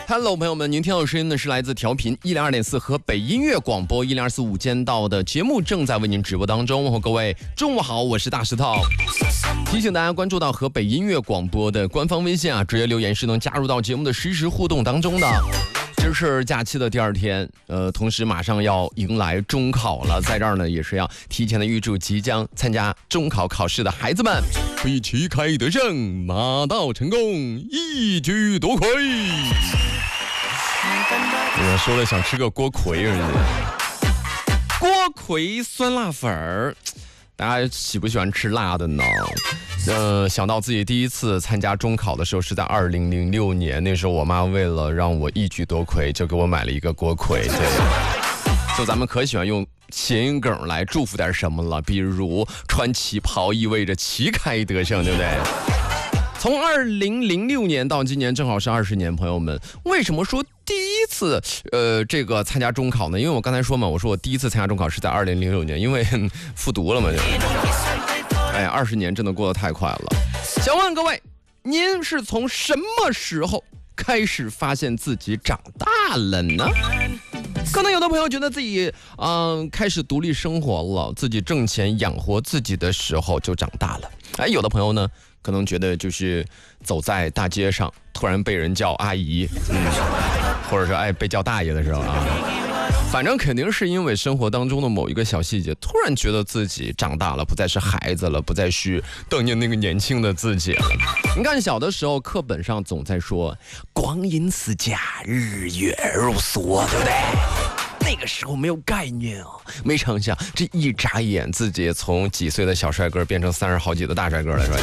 Hello， 朋友们，您听到的声音呢是来自调频102.4河北音乐广播102.4午间到的节目正在为您直播当中。各位中午好，我是大石头。提醒大家关注到河北音乐广播的官方微信啊，直接留言是能加入到节目的实时互动当中的。这是假期的第二天，同时马上要迎来中考了，在这儿呢也是要提前的预祝即将参加中考考试的孩子们可以旗开得胜，马到成功，一举夺魁。我说了想吃个锅盔而已，锅盔酸辣粉儿，大家喜不喜欢吃辣的呢？想到自己第一次参加中考的时候是在2006年，那时候我妈为了让我一举夺魁，就给我买了一个锅盔。对，就咱们可喜欢用谐音梗来祝福点什么了，比如穿旗袍意味着旗开得胜，对不对？从2006年到今年正好是20年，朋友们，为什么说第一次这个参加中考呢？因为我刚才说嘛，我说我第一次参加中考是在2006年，因为复读了嘛就。哎，20年真的过得太快了。想问各位，您是从什么时候开始发现自己长大了呢？可能有的朋友觉得自己开始独立生活了，自己挣钱养活自己的时候就长大了。哎，有的朋友呢可能觉得就是走在大街上突然被人叫阿姨，或者说被叫大爷的时候啊，反正肯定是因为生活当中的某一个小细节，突然觉得自己长大了，不再是孩子了，不再是当年那个年轻的自己了。你看小的时候课本上总在说光阴似箭，日月如梭，对不对？那个时候没有概念啊，没成想这一眨眼自己从几岁的小帅哥变成30好几的大帅哥了，是吧？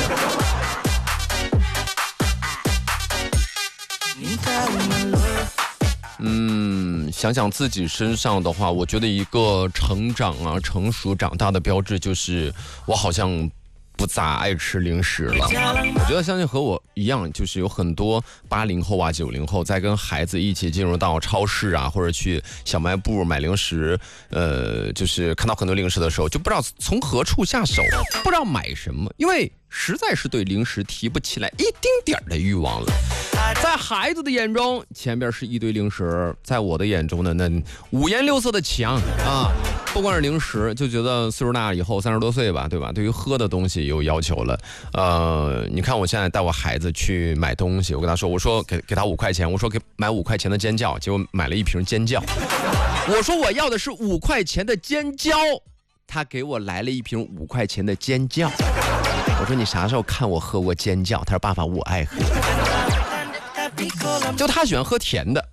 想想自己身上的话，我觉得一个成长啊、成熟长大的标志就是我好像不咋爱吃零食了。我觉得相信和我一样，就是有很多80后啊、90后在跟孩子一起进入到超市啊，或者去小卖部买零食，就是看到很多零食的时候，就不知道从何处下手，不知道买什么，因为实在是对零食提不起来一丁点的欲望了。在孩子的眼中，前边是一堆零食；在我的眼中呢，那五颜六色的墙啊，不光是零食，就觉得岁数大了以后，30多岁吧，对吧？对于喝的东西有要求了。你看我现在带我孩子去买东西，我跟他说，我说给他5块钱，我说给买5块钱的尖叫，结果买了一瓶尖叫。我说我要的是5块钱的尖椒，他给我来了一瓶5块钱的尖叫。我说你啥时候看我喝过尖叫？他说爸爸我爱喝。就他喜欢喝甜的，